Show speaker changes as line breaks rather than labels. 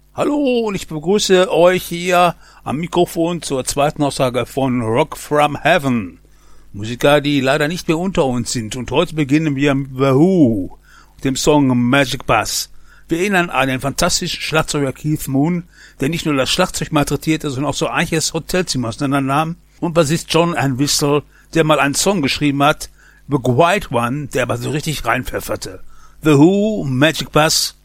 Hallo und ich begrüße euch hier am Mikrofon zur zweiten Aussage von Rock from Heaven. Musiker, die leider nicht mehr unter uns sind. Und heute beginnen wir mit The Who, dem Song Magic Bus. Wir erinnern an den fantastischen Schlagzeuger Keith Moon, der nicht nur das Schlagzeug malträtierte, sondern auch so manches Hotelzimmer auseinandernahm. Und Bassist John Entwistle, der mal einen Song geschrieben hat, The White One, der aber so richtig reinpfefferte. The Who, Magic Bus.